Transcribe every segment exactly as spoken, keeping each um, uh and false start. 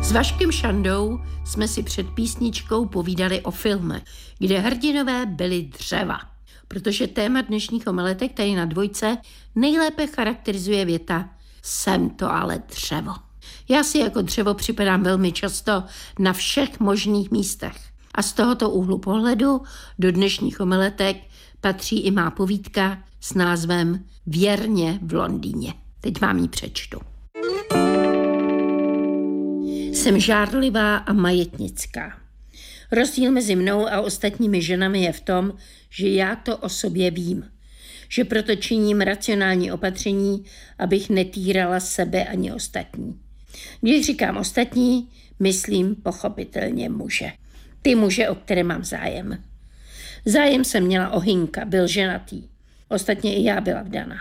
S Vaškem Šandou jsme si před písničkou povídali o filmech, kde hrdinové byli dřeva. Protože téma dnešních omeletek tady na dvojce nejlépe charakterizuje věta "Jsem to ale dřevo". Já si jako dřevo připadám velmi často na všech možných místech. A z tohoto úhlu pohledu do dnešních omeletek patří i má povídka s názvem Věrně v Londýně. Teď vám ji přečtu. Jsem žárlivá a majetnická. Rozdíl mezi mnou a ostatními ženami je v tom, že já to o sobě vím. Že proto činím racionální opatření, abych netýrala sebe ani ostatní. Když říkám ostatní, myslím pochopitelně muže. Ty muže, o které mám zájem. Zájem jsem měla o Hinka, byl ženatý. Ostatně i já byla vdaná.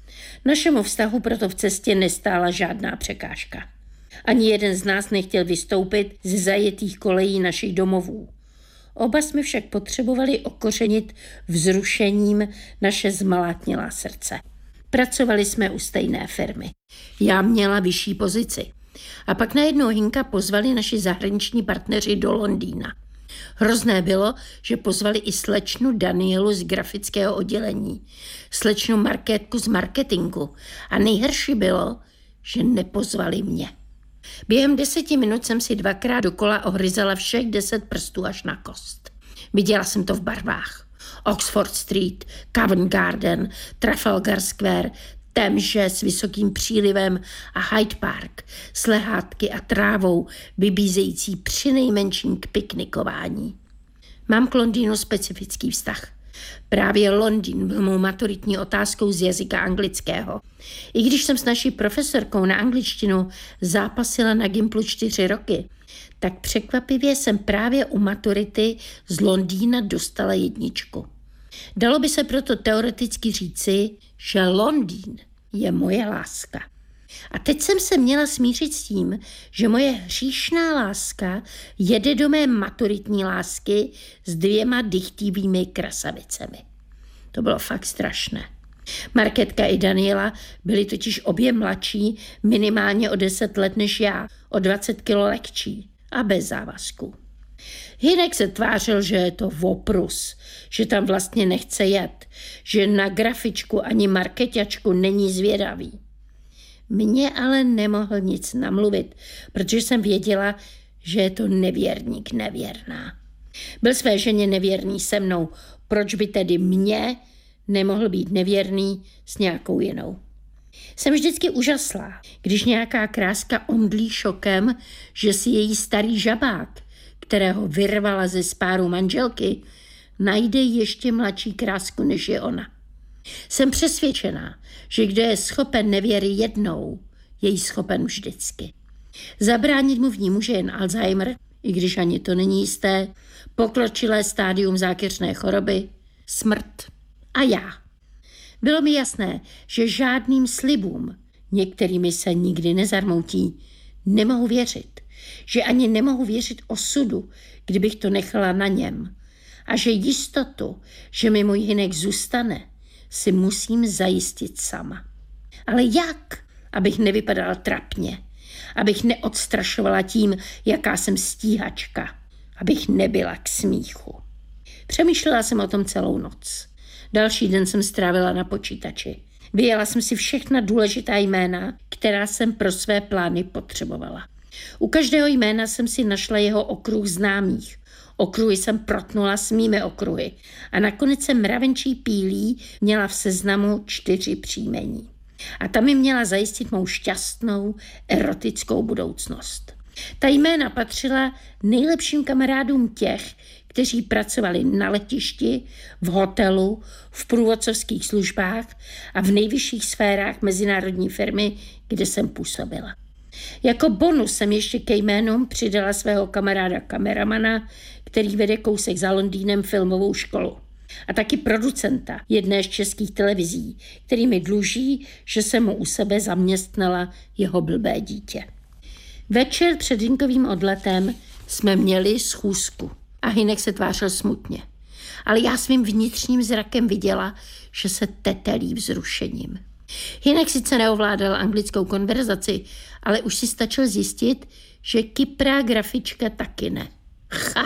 Našemu vztahu proto v cestě nestála žádná překážka. Ani jeden z nás nechtěl vystoupit ze zajetých kolejí našich domovů. Oba jsme však potřebovali okořenit vzrušením naše zmalátnělá srdce. Pracovali jsme u stejné firmy. Já měla vyšší pozici. A pak najednou Hinka pozvali naši zahraniční partneři do Londýna. Hrozné bylo, že pozvali i slečnu Danielu z grafického oddělení, slečnu Markétku z marketingu a nejhorší bylo, že nepozvali mě. Během deseti minut jsem si dvakrát dokola ohryzala všech deset prstů až na kost. Viděla jsem to v barvách. Oxford Street, Covent Garden, Trafalgar Square, Temže s vysokým přílivem a Hyde Park s lehátky a trávou vybízející přinejmenším k piknikování. Mám k Londýnu specifický vztah. Právě Londýn byl mou maturitní otázkou z jazyka anglického. I když jsem s naší profesorkou na angličtinu zápasila na Gimplu čtyři roky, tak překvapivě jsem právě u maturity z Londýna dostala jedničku. Dalo by se proto teoreticky říci, že Londýn je moje láska. A teď jsem se měla smířit s tím, že moje hříšná láska jede do mé maturitní lásky s dvěma dychtivými krasavicemi. To bylo fakt strašné. Markétka i Daniela byly totiž obě mladší, minimálně o deset let než já, o dvacet kilo lehčí a bez závazku. Hinek se tvářil, že je to voprus, že tam vlastně nechce jet, že na grafičku ani marketačku není zvědavý. Mně ale nemohl nic namluvit, protože jsem věděla, že je to nevěrník nevěrná. Byl své ženě nevěrný se mnou, proč by tedy mě nemohl být nevěrný s nějakou jinou. Jsem vždycky úžaslá, když nějaká kráska omdlí šokem, že si její starý žabák, kterého vyrvala ze spáru manželky, najde ještě mladší krásku, než je ona. Jsem přesvědčená, že kdo je schopen nevěry jednou, je jí schopen vždycky. Zabránit mu v ní může jen Alzheimer, i když ani to není jisté, pokročilé stádium zákeřné choroby, smrt a já. Bylo mi jasné, že žádným slibům, některými se nikdy nezarmoutí, nemohu věřit. Že ani nemohu věřit osudu, kdybych to nechala na něm. A že jistotu, že mi můj Hinek zůstane, si musím zajistit sama. Ale jak, abych nevypadala trapně, abych neodstrašovala tím, jaká jsem stíhačka, abych nebyla k smíchu. Přemýšlela jsem o tom celou noc. Další den jsem strávila na počítači. Vyjela jsem si všechna důležitá jména, která jsem pro své plány potřebovala. U každého jména jsem si našla jeho okruh známých. Okruhy jsem protnula s mými okruhy a nakonec jsem mravenčí pílí měla v seznamu čtyři příjmení. A ta mi měla zajistit mou šťastnou, erotickou budoucnost. Ta jména patřila nejlepším kamarádům těch, kteří pracovali na letišti, v hotelu, v průvodcovských službách a v nejvyšších sférách mezinárodní firmy, kde jsem působila. Jako bonus jsem ještě ke jménům přidala svého kamaráda kameramana, který vede kousek za Londýnem filmovou školu. A taky producenta jedné z českých televizí, který mi dluží, že jsem mu u sebe zaměstnala jeho blbé dítě. Večer před Hinkovým odletem jsme měli schůzku a Hinek se tvářil smutně. Ale já svým vnitřním zrakem viděla, že se tetelí vzrušením. Hinek sice neovládal anglickou konverzaci, ale už si stačil zjistit, že kyprá grafička taky ne. Ha,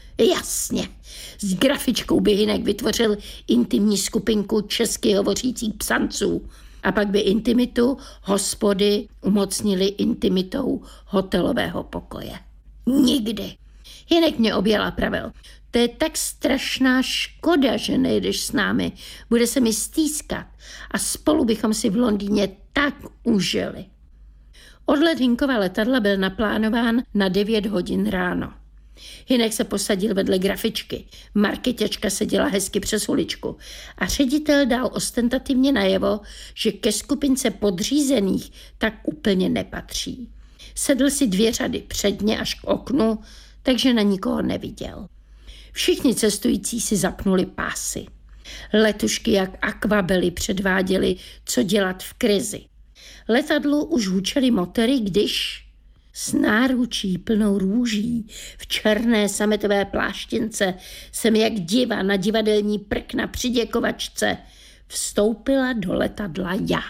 jasně. S grafičkou by Hinek vytvořil intimní skupinku česky hovořících psanců a pak by intimitu hospody umocnili intimitou hotelového pokoje. Nikdy. Hinek mě objel a pravil: to je tak strašná škoda, že nejdeš s námi. Bude se mi stýskat a spolu bychom si v Londýně tak užili. Odlet Hinkova letadla byl naplánován na devět hodin ráno. Hinek se posadil vedle grafičky, markeťačka seděla hezky přes uličku a ředitel dal ostentativně najevo, že ke skupince podřízených tak úplně nepatří. Sedl si dvě řady předně až k oknu, takže na nikoho neviděl. Všichni cestující si zapnuli pásy. Letušky jak akvabely předváděly, co dělat v krizi. Letadlu už hučely motory, když s náručí plnou růží v černé sametové pláštěnce jsem jak diva na divadelní prkna při děkovačce vstoupila do letadla já.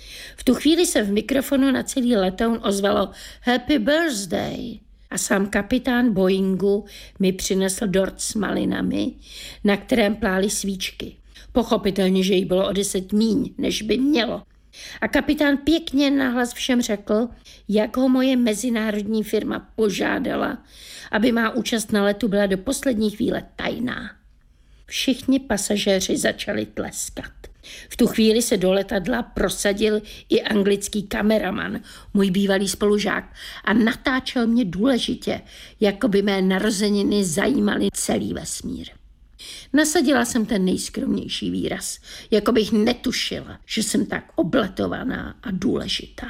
V tu chvíli se v mikrofonu na celý letoun ozvalo Happy birthday a sám kapitán Boeingu mi přinesl dort s malinami, na kterém plály svíčky. Pochopitelně, že jí bylo o deset míň, než by mělo. A kapitán pěkně nahlas všem řekl, jak ho moje mezinárodní firma požádala, aby má účast na letu byla do poslední chvíle tajná. Všichni pasažéři začali tleskat. V tu chvíli se do letadla prosadil i anglický kameraman, můj bývalý spolužák, a natáčel mě důležitě, jako by mé narozeniny zajímaly celý vesmír. Nasadila jsem ten nejskromnější výraz, jako bych netušila, že jsem tak obletovaná a důležitá.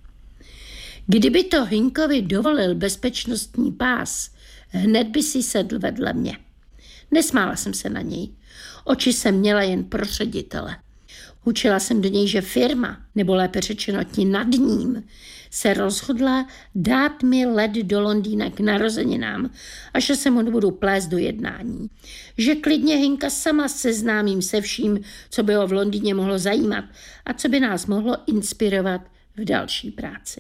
Kdyby to Hinkovi dovolil bezpečnostní pás, hned by si sedl vedle mě. Nesmála jsem se na něj. Oči jsem měla jen pro ředitele. Učila jsem do něj, že firma, nebo lépe řečeno ti nad ním, se rozhodla dát mi let do Londýna k narozeninám a že se mu nebudu plést do jednání. Že klidně Hinka sama seznámím se vším, co by ho v Londýně mohlo zajímat a co by nás mohlo inspirovat v další práci.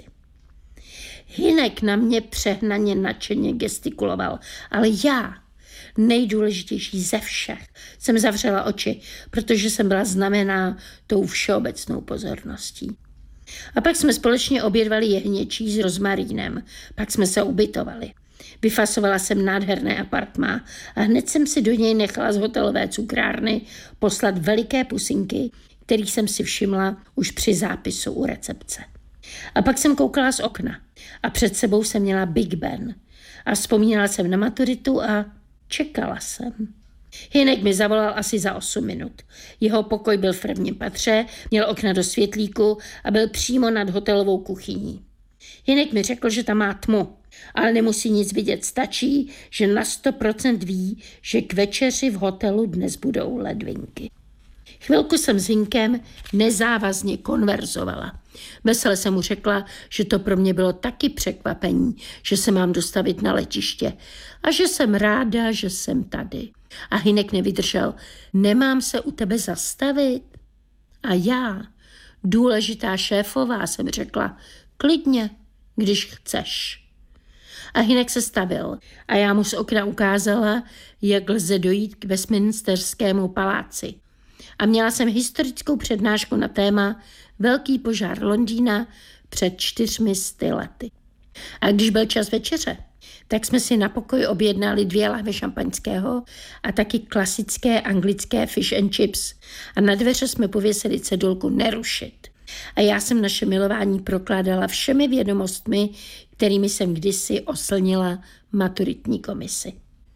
Hinek na mě přehnaně nadšeně gestikuloval, ale já, nejdůležitější ze všech, jsem zavřela oči, protože jsem byla znamená tou všeobecnou pozorností. A pak jsme společně obědvali jehněčí s rozmarínem, pak jsme se ubytovali. Vyfasovala jsem nádherné apartmá a hned jsem si do něj nechala z hotelové cukrárny poslat veliké pusinky, kterých jsem si všimla už při zápisu u recepce. A pak jsem koukala z okna a před sebou jsem měla Big Ben a vzpomínala jsem na maturitu a čekala jsem. Hinek mi zavolal asi za osm minut. Jeho pokoj byl v prvním patře, měl okna do světlíku a byl přímo nad hotelovou kuchyní. Hinek mi řekl, že tam má tmu, ale nemusí nic vidět, stačí, že na sto procent ví, že k večeři v hotelu dnes budou ledvinky. Chvilku jsem s Hinkem nezávazně konverzovala. Vesele jsem mu řekla, že to pro mě bylo taky překvapení, že se mám dostavit na letiště a že jsem ráda, že jsem tady. A Hinek nevydržel, nemám se u tebe zastavit? A já, důležitá šéfová, jsem řekla, klidně, když chceš. A Hinek se stavil a já mu z okna ukázala, jak lze dojít k Westminsterskému paláci. A měla jsem historickou přednášku na téma Velký požár Londýna před čtyřmi sty lety. A když byl čas večeře, tak jsme si na pokoj objednali dvě lahve šampaňského a taky klasické anglické fish and chips. A na dveře jsme pověsili cedulku nerušit. A já jsem naše milování prokládala všemi vědomostmi, kterými jsem kdysi oslnila maturitní komisi.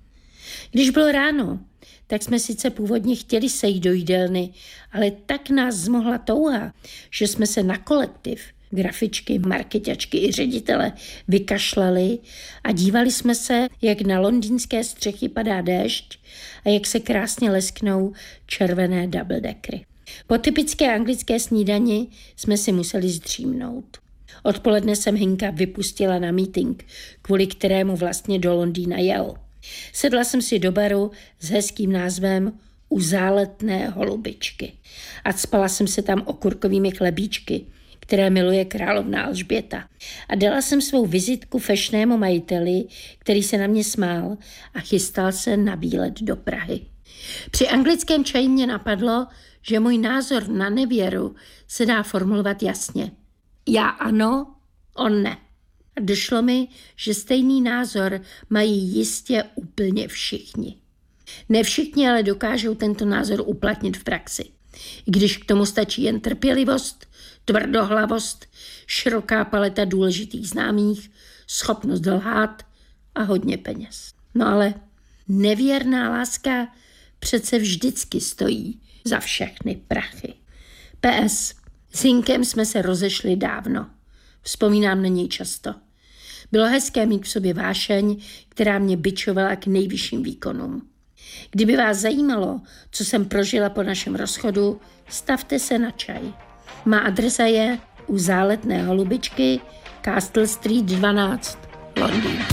Když bylo ráno, tak jsme sice původně chtěli sejít do jídelny, ale tak nás zmohla touha, že jsme se na kolektiv, grafičky, markeťačky i ředitele vykašlali a dívali jsme se, jak na londýnské střechy padá déšť a jak se krásně lesknou červené double-deckery. Po typické anglické snídani jsme si museli zdřímnout. Odpoledne jsem Hinka vypustila na meeting, kvůli kterému vlastně do Londýna jel. Sedla jsem si do baru s hezkým názvem u Záletné holubičky. A spala jsem se tam okurkovými chlebíčky, které miluje královna Alžběta. A dala jsem svou vizitku fešnému majiteli, který se na mě smál a chystal se na výlet do Prahy. Při anglickém čaji mě napadlo, že můj názor na nevěru se dá formulovat jasně. Já ano, on ne. A došlo mi, že stejný názor mají jistě úplně všichni. Ne všichni ale dokážou tento názor uplatnit v praxi. I když k tomu stačí jen trpělivost, tvrdohlavost, široká paleta důležitých známých, schopnost lhát a hodně peněz. No ale nevěrná láska přece vždycky stojí za všechny prachy. P S. S Hinkem jsme se rozešli dávno. Vzpomínám na něj často. Bylo hezké mít v sobě vášeň, která mě bičovala k nejvyšším výkonům. Kdyby vás zajímalo, co jsem prožila po našem rozchodu, stavte se na čaj. Má adresa je u Záletné holubičky, Castle Street dvanáct, Londýn.